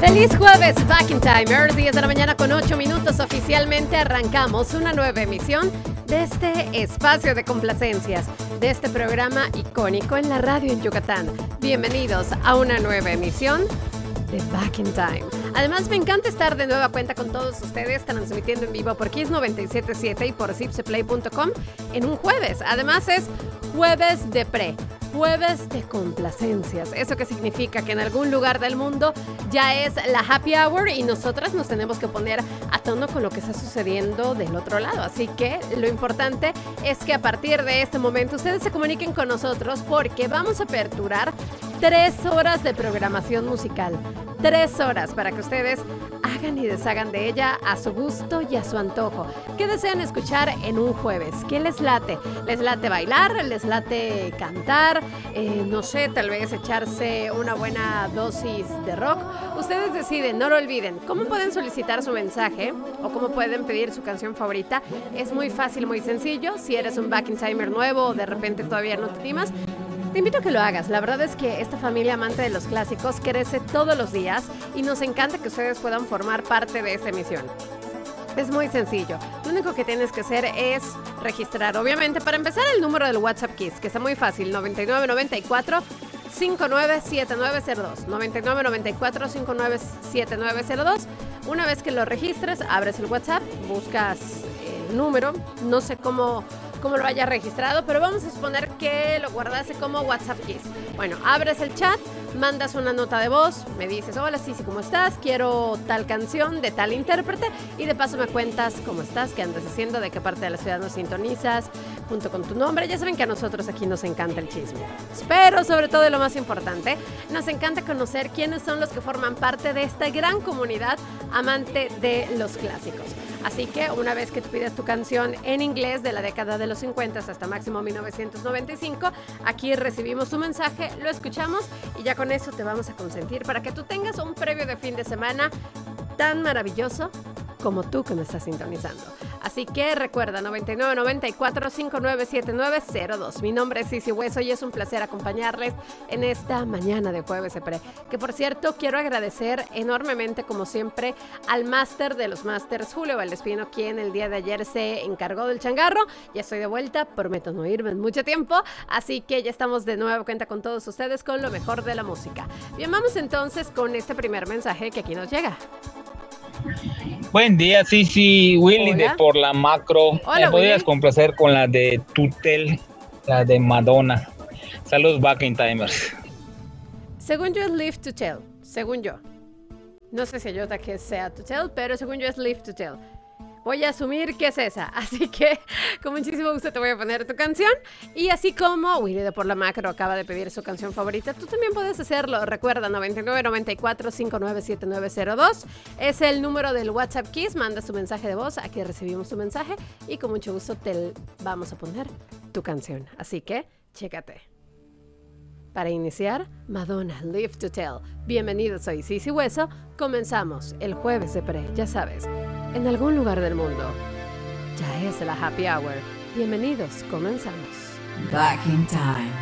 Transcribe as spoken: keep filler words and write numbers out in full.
Feliz jueves, Back in Time, diez de la mañana con ocho minutos. Oficialmente arrancamos una nueva emisión de este espacio de complacencias, de este programa icónico en la radio en Yucatán. Bienvenidos a una nueva emisión de Back in Time. Además, me encanta estar de nueva cuenta con todos ustedes, transmitiendo en vivo por Kiss noventa y siete punto siete y por zipseplay punto com en un jueves. Además, es jueves de pre. Jueves de complacencias. ¿Eso qué significa? Que en algún lugar del mundo ya es la happy hour y nosotras nos tenemos que poner a tono con lo que está sucediendo del otro lado. Así que lo importante es que a partir de este momento ustedes se comuniquen con nosotros, porque vamos a aperturar tres horas de programación musical. Tres horas para que ustedes hagan y deshagan de ella a su gusto y a su antojo. ¿Qué desean escuchar en un jueves? ¿Qué les late? ¿Les late bailar? ¿Les late cantar? Eh, no sé, tal vez echarse una buena dosis de rock. Ustedes deciden, no lo olviden. ¿Cómo pueden solicitar su mensaje o cómo pueden pedir su canción favorita? Es muy fácil, muy sencillo. Si eres un Back in Timer nuevo o de repente todavía no te animas, te invito a que lo hagas. La verdad es que esta familia amante de los clásicos crece todos los días y nos encanta que ustedes puedan formar parte de esta emisión. Es muy sencillo. Lo único que tienes que hacer es registrar, obviamente, para empezar, el número del WhatsApp Kiss, que está muy fácil, noventa y nueve noventa y cuatro cincuenta y nueve setenta y nueve cero dos, noventa y nueve noventa y cuatro cincuenta y nueve setenta y nueve cero dos. Una vez que lo registres, abres el WhatsApp, buscas el número, no sé cómo... cómo lo haya registrado, pero vamos a suponer que lo guardaste como WhatsApp Kiss. Bueno, abres el chat, mandas una nota de voz, me dices, hola Sisi, ¿cómo estás? Quiero tal canción de tal intérprete, y de paso me cuentas cómo estás, qué andas haciendo, de qué parte de la ciudad nos sintonizas, junto con tu nombre. Ya saben que a nosotros aquí nos encanta el chisme, pero sobre todo, y lo más importante, nos encanta conocer quiénes son los que forman parte de esta gran comunidad amante de los clásicos. Así que una vez que tú pides tu canción en inglés de la década de los cincuenta hasta máximo mil novecientos noventa y cinco, aquí recibimos tu mensaje, lo escuchamos y ya con eso te vamos a consentir para que tú tengas un previo de fin de semana tan maravilloso como tú que me estás sintonizando. Así que recuerda, noventa y nueve noventa y cuatro cincuenta y nueve setenta y nueve cero dos. Mi nombre es Sisi Hueso y es un placer acompañarles en esta mañana de jueves de pre. Que por cierto, quiero agradecer enormemente, como siempre, al máster de los másters, Julio Valdespino, quien el día de ayer se encargó del changarro. Ya estoy de vuelta, prometo no irme en mucho tiempo, así que ya estamos de nuevo cuenta con todos ustedes con lo mejor de la música. Bien, vamos entonces con este primer mensaje que aquí nos llega. Buen día, Sisi, Willy. Hola. De Por la Macro. Hola, ¿me podrías complacer con la de Tutel, la de Madonna? Saludos, Back in Timers. Según yo es Live to Tell, según yo. No sé si ayuda que sea To Tell, pero según yo es Live to Tell. Voy a asumir que es esa, así que con muchísimo gusto te voy a poner tu canción. Y así como Willy de Por la Macro acaba de pedir su canción favorita, tú también puedes hacerlo. Recuerda, noventa y nueve noventa y cuatro cincuenta y nueve setenta y nueve cero dos es el número del WhatsApp Kiss. Manda tu mensaje de voz, aquí recibimos tu mensaje y con mucho gusto te vamos a poner tu canción. Así que, chécate. Para iniciar, Madonna, Live to Tell. Bienvenidos, soy Sisi Hueso. Comenzamos el jueves de pre, ya sabes, en algún lugar del mundo. Ya es la happy hour. Bienvenidos, comenzamos. Back in Time.